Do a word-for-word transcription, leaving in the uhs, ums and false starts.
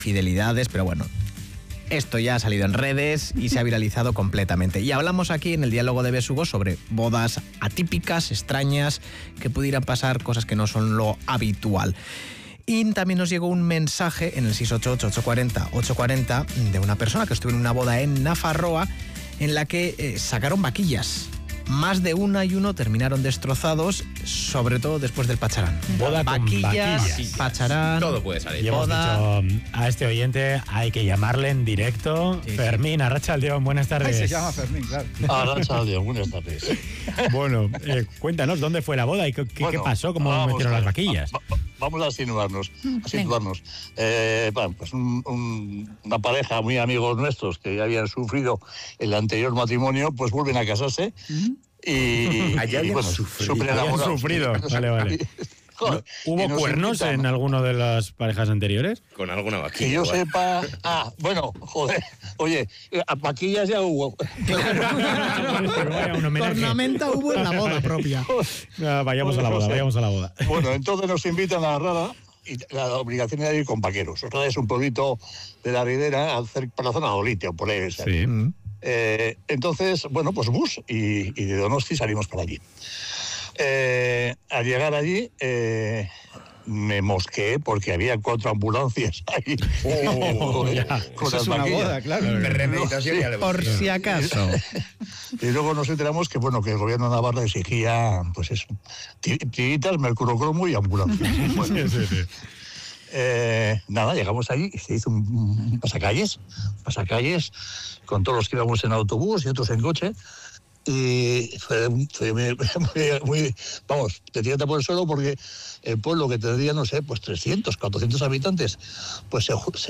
fidelidades, pero bueno, esto ya ha salido en redes y se ha viralizado completamente. Y hablamos aquí en el diálogo de Besugo sobre bodas atípicas, extrañas, que pudieran pasar, cosas que no son lo habitual. Y también nos llegó un mensaje en el seis ocho ocho, ocho cuatro cero, ocho cuatro cero de una persona que estuvo en una boda en Nafarroa en la que eh, sacaron vaquillas. Más de una y uno terminaron destrozados, sobre todo después del pacharán. Boda vaquillas, con vaquillas. Pacharán. Todo puede salir. Y hemos Boda. dicho a este oyente, hay que llamarle en directo. Sí, Fermín, sí. Arratsaldeon, buenas tardes. Ay, se llama Fermín, claro. Arratsaldeon, buenas tardes. Bueno, eh, cuéntanos, ¿dónde fue la boda y qué, qué Bueno, pasó? ¿Cómo vamos metieron a las ver, vaquillas? va- va- vamos a situarnos. A situarnos. Eh, bueno, pues un- un- una pareja muy amigos nuestros que ya habían sufrido el anterior matrimonio, pues vuelven a casarse. Y, Allá y, habían bueno, sufrido. súper Habían enamorados. sufrido, vale, vale. Joder, y ¿Hubo nos cuernos invitan, en alguno de las parejas anteriores? Con alguna vaquilla. Que yo igual. sepa. Ah, bueno, joder. Oye, a vaquillas ya hubo. Vaya un homenaje. Ornamenta hubo en la boda propia. Ah, vayamos a la boda, vayamos a la boda. Bueno, entonces nos invitan a Rada y la obligación era ir con vaqueros. Rada es un pueblito de la Ribera, al cer- por la zona de Olite, o por ahí. Sí. Mm. Eh, entonces, bueno, pues bus y, y de Donosti salimos para allí. Eh, al llegar allí, eh, me mosqueé porque había cuatro ambulancias ahí. Oh, con ya. con Eso las es una vaquillas. boda, claro. De premeditación y alevosía. Por si acaso. Y luego nos enteramos que, bueno, que el gobierno de Navarra exigía, pues eso, ti- tiritas, mercurocromo y ambulancias. Bueno, Sí, sí, sí. Eh, nada, llegamos allí y se hizo un, un pasacalles, pasacalles con todos los que íbamos en autobús y otros en coche. Y fue, fue muy, muy, muy- vamos, te tiraste por el suelo porque el pueblo que tendría, no sé, pues trescientos, cuatrocientos habitantes, pues se, se